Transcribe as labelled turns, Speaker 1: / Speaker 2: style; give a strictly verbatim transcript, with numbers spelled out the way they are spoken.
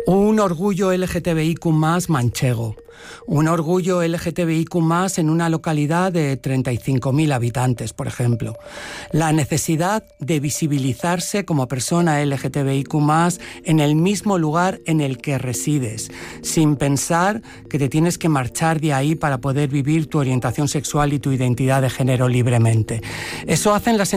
Speaker 1: Un orgullo L G T B I Q más manchego. Un orgullo L G T B I Q más en una localidad de treinta y cinco mil habitantes, por ejemplo. La necesidad de visibilizarse como persona L G T B I Q más en el mismo lugar en el que resides, sin pensar que te tienes que marchar de ahí para poder vivir tu orientación sexual y tu identidad de género libremente. Eso hacen las